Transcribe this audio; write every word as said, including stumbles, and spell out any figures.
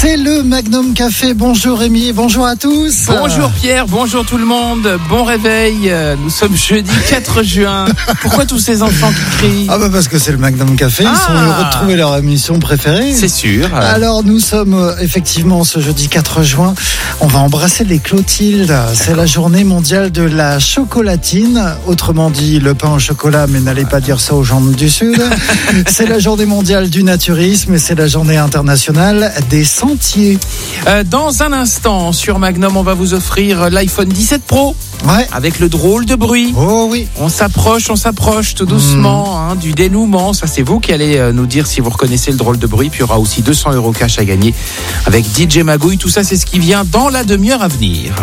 C'est le Magnum Café. Bonjour Rémi, bonjour à tous. Bonjour Pierre, bonjour tout le monde. Bon réveil. Nous sommes jeudi quatre juin. Pourquoi tous ces enfants qui crient? Ah bah parce que c'est le Magnum Café. Ils Ah. sont heureux de trouver leur émission préférée. C'est sûr. Alors nous sommes euh, effectivement ce jeudi quatre juin. On va embrasser les Clotildes. C'est la journée mondiale de la chocolatine. Autrement dit le pain au chocolat, mais n'allez pas dire ça aux gens du Sud. C'est la journée mondiale du naturisme et c'est la journée internationale des sentiers. Euh, dans un instant, sur Magnum, on va vous offrir l'iPhone dix-sept Pro. Ouais. Avec le drôle de bruit. Oh oui. On s'approche, on s'approche tout doucement hein, du dénouement. Ça, c'est vous qui allez euh, nous dire si vous reconnaissez le drôle de bruit. Puis il y aura aussi deux cents euros cash à gagner avec D J Magouille. Tout ça, c'est ce qui vient dans la demi-heure à venir.